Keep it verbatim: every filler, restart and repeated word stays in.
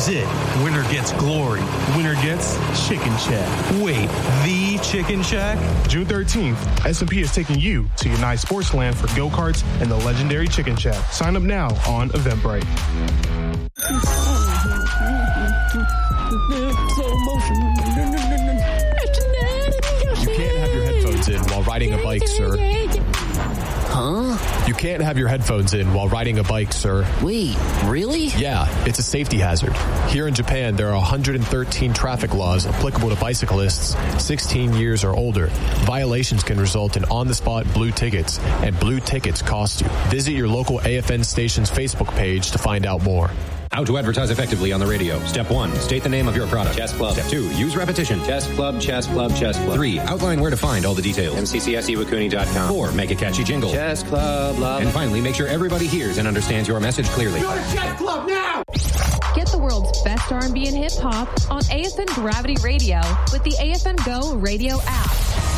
it. Winner gets glory. Winner gets Chicken Shack. Wait, the Chicken Shack? June thirteenth, S and P is taking you to United Sportsland for go-karts and the legendary Chicken Shack. Sign up now on Eventbrite. You can't have your headphones in while riding a bike, sir. Huh? You can't have your headphones in while riding a bike, sir. Wait, really? Yeah, it's a safety hazard. Here in Japan, there are one hundred thirteen traffic laws applicable to bicyclists sixteen years or older. Violations can result in on-the-spot blue tickets, and blue tickets cost you. Visit your local A F N station's Facebook page to find out more. How to advertise effectively on the radio. Step one, state the name of your product. Chess Club. Step two, use repetition. Chess Club, Chess Club, Chess Club. Three, outline where to find all the details. M C C S Iwakuni dot com. Four, make a catchy jingle. Chess Club, love. And finally, make sure everybody hears and understands your message clearly. Go to Chess Club now! Get the world's best R and B and hip hop on A F N Gravity Radio with the A F N Go radio app.